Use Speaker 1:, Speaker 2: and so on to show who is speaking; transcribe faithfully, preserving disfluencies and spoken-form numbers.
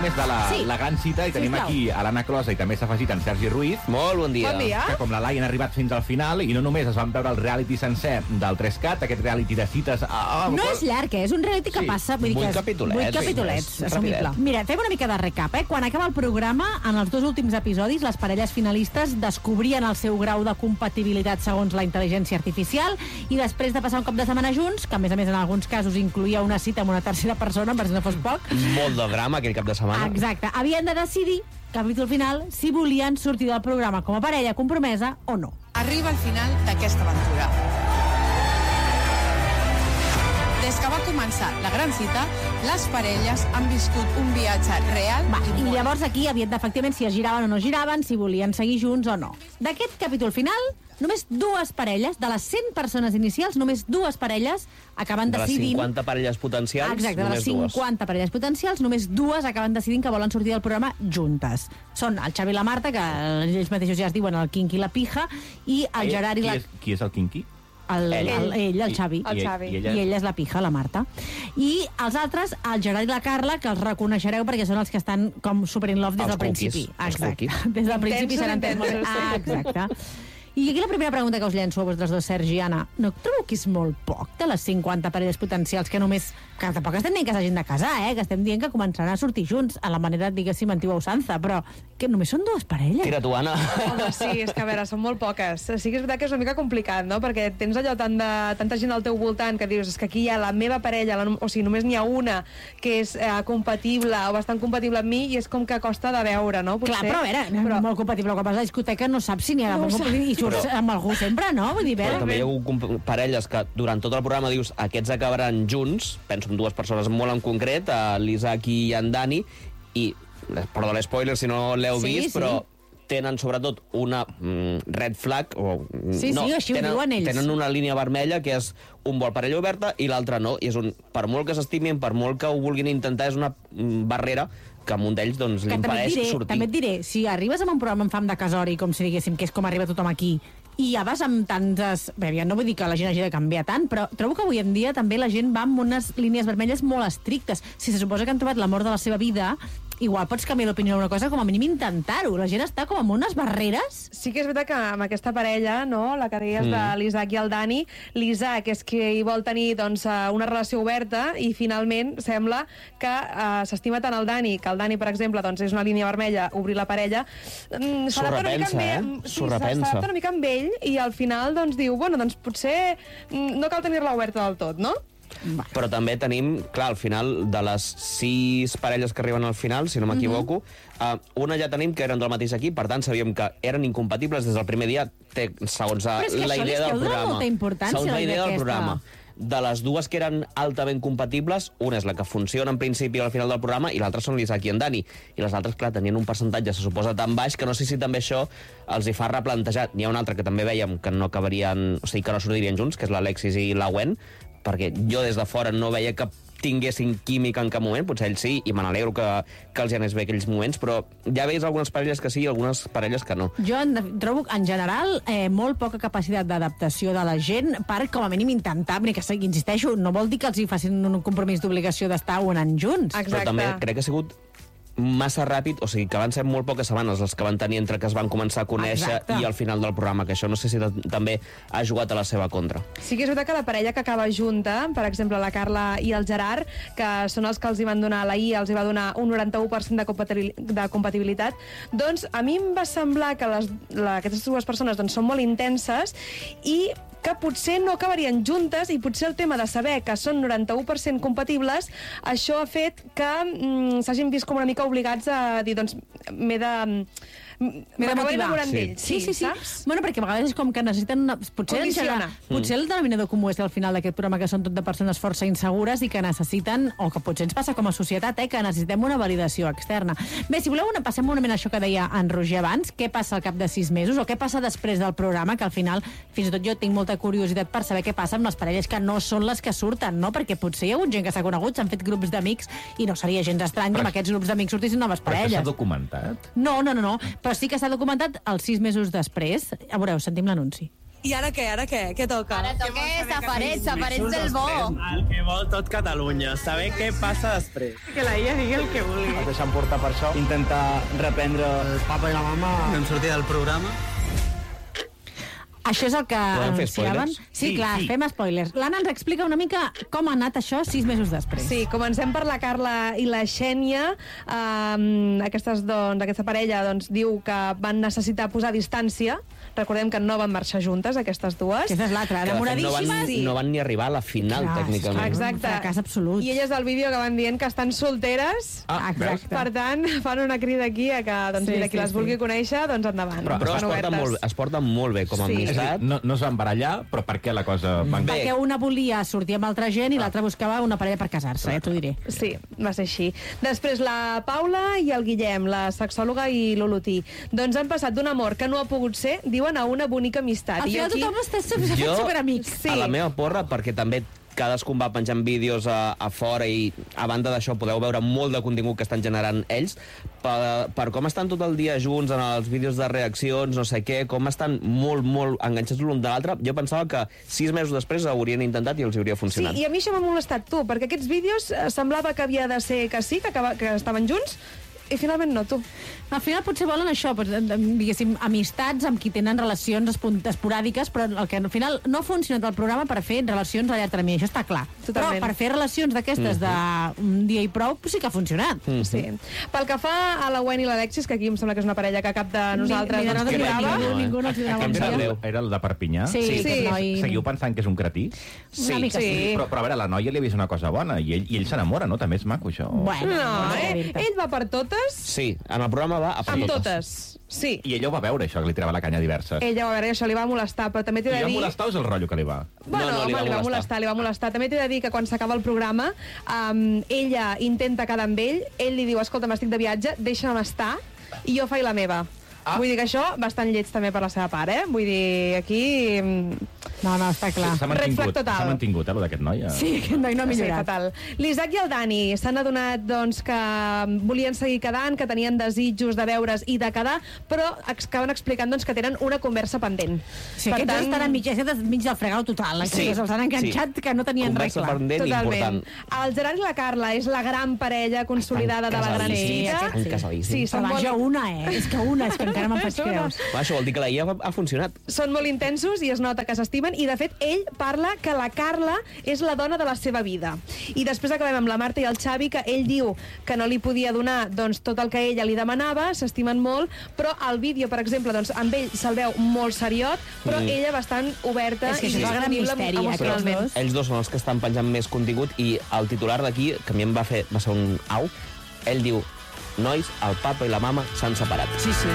Speaker 1: més de la,
Speaker 2: sí.
Speaker 1: la gran cita i tenim
Speaker 2: Sisplau.
Speaker 1: aquí a l'Anna Closa i també s'ha afegit en Sergi Ruiz.
Speaker 3: Molt bon dia.
Speaker 2: Bon dia.
Speaker 1: Que com la Laia han arribat fins al final i no només es van veure el reality sencer del tres cat, aquest reality de cites... Ah,
Speaker 2: No és llarg, eh? És un reality que
Speaker 1: Sí,
Speaker 2: passa... Vull dir
Speaker 3: vuit
Speaker 2: que és-
Speaker 3: capitolets,
Speaker 2: Vuit
Speaker 3: sí,
Speaker 2: capitolets,
Speaker 3: és
Speaker 2: assumible.
Speaker 3: rapidet.
Speaker 2: Mira, fem una mica de recap, eh? Quan acaba el programa, en els dos últims episodis, les parelles finalistes descobrien el seu grau de compatibilitat segons la intel·ligència artificial i després de passar un cop de setmana junts, que a més a més en alguns casos incluïa una cita amb una tercera persona, per si no fos poc,
Speaker 3: Molt de drama aquell cap de setmana.
Speaker 2: exacte, havien de decidir, capítol final, si volien sortir del programa com a parella compromesa o no.
Speaker 4: Arriba al final d'aquesta aventura. Des que va començar la gran cita, les parelles han viscut un viatge real.
Speaker 2: Va, i llavors aquí havien d'efectivament si es giraven o no giraven, si volien seguir junts o no. D'aquest capítol final, només dues parelles, de les cent persones inicials, només dues parelles acaben
Speaker 3: De les
Speaker 2: decidint...
Speaker 3: cinquanta parelles potencials,
Speaker 2: Exacte, de les
Speaker 3: només dues.
Speaker 2: cinquanta parelles potencials, només dues acaben decidint que volen sortir del programa juntes. Són el Xavi i la Marta, que ells mateixos ja es diuen el Quinqui i la Pija, i el
Speaker 1: Qui
Speaker 2: Gerard i la...
Speaker 1: és, qui és el Quinqui?
Speaker 2: El,
Speaker 3: Ell.
Speaker 2: el, ell, el Xavi.
Speaker 1: I, i,
Speaker 4: Xavi.
Speaker 1: I ella,
Speaker 2: I ella és la Pija, la Marta. I els altres, el Gerard i la Carla, que els reconeixereu perquè són els que estan com super in love des
Speaker 3: Els
Speaker 2: del principi.
Speaker 3: cookies, els
Speaker 2: Exacte.
Speaker 3: cookies.
Speaker 2: Des del principi
Speaker 4: Intensos,
Speaker 2: s'han entès molt bé.
Speaker 4: intensos.
Speaker 2: Ah, exacte. I aquí la primera pregunta que us llenço a vosaltres dos, Sergi i Anna. No trobeu que és molt poc de les cinquanta parelles potencials que només... Que tampoc estem dient que s'hagin de casar, eh? Que estem dient que començaran a sortir junts a la manera, diguéssim, antigua usança, però que només són dues parelles.
Speaker 3: Tira tu, Anna.
Speaker 5: Home, sí, és que a veure, són molt poques. Sí que és veritat que és una mica complicat, no? Perquè tens allò tant de, tanta gent al teu voltant que dius, és que aquí hi ha la meva parella, la, o sigui, només n'hi ha una que és eh, compatible o bastant compatible amb mi i és com que costa de veure, no?
Speaker 2: Clar, però a veure, però... molt compatible. Quan vas a la discoteca no saps si n'hi ha
Speaker 5: No
Speaker 2: molt
Speaker 5: ho
Speaker 2: compatible i surts
Speaker 3: Però-
Speaker 2: amb algú sempre, no? Vull dir,
Speaker 3: Però
Speaker 2: veure...
Speaker 3: també hi ha hagut comp- parelles que durant tot el programa dius aquests acabaran junts, penso en dues persones molt en concret, a l'Isaac i en Dani, i, perdó l'espoiler si no l'heu
Speaker 2: Sí,
Speaker 3: vist,
Speaker 2: sí.
Speaker 3: però tenen sobretot una mm, red flag, o,
Speaker 2: Sí,
Speaker 3: no,
Speaker 2: sí, així ho
Speaker 3: tenen,
Speaker 2: diuen ells.
Speaker 3: tenen una línia vermella que és un vol parella oberta i l'altre no, i és un, per molt que s'estimin, per molt que ho vulguin intentar, és una mm, barrera que a un d'ells doncs, li
Speaker 2: Que també et,
Speaker 3: impedeix
Speaker 2: diré,
Speaker 3: sortir.
Speaker 2: també et diré, si arribes amb un programa amb fam de casori, com si diguéssim que és com arriba tothom aquí, i ja vas amb tantes... Bé, ja no vull dir que la gent hagi de canviar tant, però trobo que avui en dia també la gent va amb unes línies vermelles molt estrictes. Si se suposa que han trobat l'amor de la seva vida, igual pots canviar d'opinió en una cosa, com a mínim intentar-ho. La gent està com amb unes barreres...
Speaker 5: Sí que és veritat que amb aquesta parella, no?, la que deies
Speaker 3: Mm.
Speaker 5: de l'Isaac i el Dani, l'Isaac és qui vol tenir doncs, eh, una relació oberta i finalment sembla que eh, s'estima tant el Dani, que el Dani, per exemple, doncs, és una línia vermella, obrir la parella... Mm,
Speaker 3: S'ho
Speaker 5: s'adapta una mica
Speaker 3: repensa,
Speaker 5: amb
Speaker 3: eh?
Speaker 5: ell, sí,
Speaker 3: S'ho repensa.
Speaker 5: s'adapta una mica amb ell i al final doncs, diu, bueno, doncs potser mm, no cal tenir-la oberta del tot, no?
Speaker 3: Però també tenim, clar, al final, de les sis parelles que arriben al final, si no m'equivoco, uh, una ja tenim que eren del mateix equip, per tant sabíem que eren incompatibles des del primer dia, té, segons uh,
Speaker 2: Però és que
Speaker 3: la
Speaker 2: això li
Speaker 3: idea del
Speaker 2: esteu donant
Speaker 3: programa.
Speaker 2: molta importància,
Speaker 3: segons
Speaker 2: a
Speaker 3: la
Speaker 2: la idea
Speaker 3: idea del
Speaker 2: aquesta.
Speaker 3: programa. De les dues que eren altament compatibles, una és la que funciona en principi al final del programa i l'altra són l'Isaac i en Dani. I les altres, clar, tenien un percentatge, se suposa, tan baix que no sé si també això els hi fa replantejar. N'hi ha una altra que també vèiem que no acabarien, o sigui, que no sortirien junts, que és l'Alexis i la Gwen, perquè jo des de fora no veia que tinguessin química en cap moment, potser ells sí, i me n'alegro que, que els hi anés bé aquells moments, però ja veus algunes parelles que sí i algunes parelles que no.
Speaker 2: Jo en, trobo, en general, eh, molt poca capacitat d'adaptació de la gent per, com a mínim, intentar, perquè, que sigui, insisteixo, no vol dir que els hi facin un compromís d'obligació d'estar o anant junts.
Speaker 5: Exacte.
Speaker 3: Però també crec que ha sigut massa ràpid, o sigui, que van ser molt poques setmanes les que van tenir entre que es van començar a conèixer
Speaker 2: Exacte.
Speaker 3: i al final del programa, que això no sé si t- també ha jugat a la seva contra.
Speaker 5: Sí que és veritat que la parella que acaba junta, per exemple, la Carla i el Gerard, que són els que els hi van donar, la I A els hi va donar un noranta-u per cent de, compatibil de compatibilitat, doncs a mi em va semblar que les, la, aquestes dues persones doncs, són molt intenses i que potser no acabarien juntes i potser el tema de saber que són noranta-u per cent compatibles, això ha fet que mm, s'hagin vist com una mica obligats a dir, doncs, m'he de...
Speaker 2: M'he de motivar.
Speaker 5: enamorant
Speaker 3: Sí.
Speaker 5: d'ells,
Speaker 2: Sí, sí, sí.
Speaker 5: saps?
Speaker 2: Bueno, perquè a vegades és com que necessiten una... Potser, en
Speaker 5: Condiciona.
Speaker 2: general, potser el denominador comú és al final d'aquest programa que són tot de persones força insegures i que necessiten, o que potser ens passa com a societat, eh, que necessitem una validació externa. Bé, si voleu, una, passem un moment a això que deia en Roger abans, què passa al cap de sis mesos o què passa després del programa, que al final, fins i tot jo tinc molta curiositat per saber què passa amb les parelles que no són les que surten, no? Perquè potser hi ha hagut gent que s'ha conegut, s'han fet grups d'amics i no seria gens estrany que amb aquests grups d'amics sortissin noves
Speaker 1: Però això
Speaker 2: parelles.
Speaker 1: s'ha documentat?
Speaker 2: No, no, no, no, però sí que s'ha documentat els sis mesos després. A veureu, sentim l'anunci.
Speaker 4: I ara què? Ara què? Què toca?
Speaker 6: Ara toca safarets, safarets del bo.
Speaker 7: El que vol tot Catalunya, saber què passa després.
Speaker 8: Que la Ia digui el que vulgui.
Speaker 7: Et deixem portar per això, intentar reprendre el papa i la mama. Vam sortir del programa.
Speaker 2: Això és el que
Speaker 3: Podem fer
Speaker 2: anunciaven?
Speaker 3: spoilers?
Speaker 2: Sí,
Speaker 1: Sí,
Speaker 2: clar,
Speaker 1: sí.
Speaker 2: fem spoilers. L'Anna ens explica una mica com ha anat això sis mesos després.
Speaker 5: Sí, comencem per la Carla i la Xènia. Um, aquestes, doncs, aquesta parella doncs, diu que van necessitar posar distància. Recordem que no van marxar juntes, aquestes dues.
Speaker 2: Aquesta és l'altra,
Speaker 3: Que, de fet, no van,
Speaker 2: enamoradíssimes.
Speaker 5: sí.
Speaker 3: no van ni arribar a la final,
Speaker 2: Clar,
Speaker 3: tècnicament.
Speaker 5: Exacte.
Speaker 2: Un fracàs absolut.
Speaker 5: I elles al vídeo que van dient que estan solteres.
Speaker 1: Ah,
Speaker 2: Exacte.
Speaker 5: Per tant, fan una crida aquí a que doncs,
Speaker 2: Sí,
Speaker 5: mira, qui
Speaker 2: sí,
Speaker 5: les
Speaker 2: sí.
Speaker 5: vulgui conèixer, doncs endavant.
Speaker 3: Però, però es,
Speaker 5: Estan
Speaker 3: porta
Speaker 5: obertes.
Speaker 3: molt, es porta molt bé com a
Speaker 5: Sí.
Speaker 1: És a
Speaker 3: amistat.
Speaker 1: dir, no, no es van barallar, però per què la cosa... Van...
Speaker 3: Bé.
Speaker 2: Perquè una volia sortir amb altra gent i l'altra buscava una parella per casar-se, ja t'ho diré.
Speaker 5: Sí, va ser així. Després la Paula i el Guillem, la sexòloga i l'Olotí. Doncs han passat d'un amor que no ha pogut ser, diuen, a una bonica amistat.
Speaker 2: Al
Speaker 5: I
Speaker 2: final
Speaker 5: aquí-
Speaker 2: tothom està s'ha fet superamics.
Speaker 5: Sí.
Speaker 3: A la meva porra, perquè també cadascun va penjant vídeos a, a fora i a banda d'això podeu veure molt de contingut que estan generant ells per, per com estan tot el dia junts en els vídeos de reaccions, no sé què, com estan molt, molt enganxats l'un de l'altre. Jo pensava que sis mesos després ho haurien intentat i els hauria
Speaker 5: Sí,
Speaker 3: funcionat.
Speaker 5: i a mi això m'ha molestat, tu, perquè aquests vídeos eh, semblava que havia de ser que sí, que, acaba, que estaven junts, i finalment no, tu.
Speaker 2: Al final potser volen això, doncs, diguéssim, amistats amb qui tenen relacions espon- esporàdiques, però el que al final no ha funcionat el programa per fer relacions a llarg termini, això està clar.
Speaker 5: Totalment.
Speaker 2: Però per fer relacions d'aquestes d'un dia i prou, sí que ha funcionat.
Speaker 3: Mm.
Speaker 5: Sí. Pel que fa a la Gwen i l'Alexis, que aquí em sembla que és una parella que cap de nosaltres
Speaker 2: Ni- ni de
Speaker 5: doncs,
Speaker 2: nosaltres
Speaker 5: cridava.
Speaker 2: ni ningú, ningú no els donava
Speaker 3: Em
Speaker 2: un
Speaker 3: sap
Speaker 2: dia.
Speaker 3: greu.
Speaker 1: Era el de Perpinyà?
Speaker 2: Sí,
Speaker 5: Sí.
Speaker 2: aquest noi...
Speaker 1: Seguiu pensant que és un cretí?
Speaker 2: Una mica sí.
Speaker 5: Sí.
Speaker 1: Però, però a veure, la noia li ha vist una cosa bona i ell, i ell s'enamora, no? També és maco, això.
Speaker 2: Bueno,
Speaker 5: No,
Speaker 2: no sé
Speaker 5: eh?
Speaker 2: dir-te.
Speaker 5: Ell va per totes,
Speaker 3: Sí, en el programa va a per
Speaker 5: amb
Speaker 3: totes.
Speaker 5: totes. Sí.
Speaker 1: I ella ho va veure, això, que li tirava la canya diverses.
Speaker 5: Ella va veure, això li va molestar, però també t'he
Speaker 1: Li
Speaker 5: de
Speaker 1: va
Speaker 5: dir...
Speaker 1: molestar o és el rotllo que li va?
Speaker 5: Bueno,
Speaker 3: No, no, li
Speaker 5: home,
Speaker 3: va
Speaker 5: li va
Speaker 3: molestar.
Speaker 5: molestar, li va molestar. També t'he de dir que quan s'acaba el programa, um, ella intenta quedar amb ell, ell li diu, escolta, m'estic de viatge, deixa'm estar, i jo faig la meva.
Speaker 1: Ah.
Speaker 5: Vull dir que això, bastant lleig també per la seva part, eh? Vull dir, aquí... mm,
Speaker 2: No, no, està clar.
Speaker 1: S'ha
Speaker 5: Red flag
Speaker 1: mantingut,
Speaker 5: total.
Speaker 1: s'ha mantingut, eh, lo d'aquest noi. eh?
Speaker 2: Sí, aquest noi no ha
Speaker 5: Sí,
Speaker 2: millorat.
Speaker 5: fatal. L'Isaac i el Dani s'han adonat doncs, que volien seguir quedant, que tenien desitjos de veure's i de quedar, però acaben explicant doncs, que tenen una conversa pendent.
Speaker 2: Sí, aquests tant... estan enmig, enmig del fregau total.
Speaker 3: Sí,
Speaker 2: Sí, els han enganxat
Speaker 3: sí.
Speaker 2: que no tenien res
Speaker 3: Conversa
Speaker 2: clar.
Speaker 3: pendent important.
Speaker 5: El Gerard i la Carla és la gran parella consolidada de la gran
Speaker 3: casadíssims,
Speaker 5: cita.
Speaker 3: estan casadíssims.
Speaker 5: Sí,
Speaker 2: Però
Speaker 5: són
Speaker 2: vaja,
Speaker 5: molt,
Speaker 2: una, eh? És que una, és que encara me'n faig creus.
Speaker 3: Va, això vol dir que la I A ha, ha funcionat.
Speaker 5: són molt intensos i es nota que s'estimen, i de fet ell parla que la Carla és la dona de la seva vida. I després acabem amb la Marta i el Xavi, que ell diu que no li podia donar doncs, tot el que ella li demanava, s'estimen molt, però al vídeo, per exemple, doncs, amb ell se'l veu molt seriot, però
Speaker 3: Mm.
Speaker 5: ella bastant oberta
Speaker 2: És que
Speaker 5: i
Speaker 2: això és el gran
Speaker 5: disponible
Speaker 2: misteri,
Speaker 5: emocionalment.
Speaker 2: aquests dos.
Speaker 3: Ells dos són els que estan penjant més contingut i el titular d'aquí, que a mi em va fer va ser un au, ell diu, nois, el papa i la mama s'han separat.
Speaker 2: Sí, sí.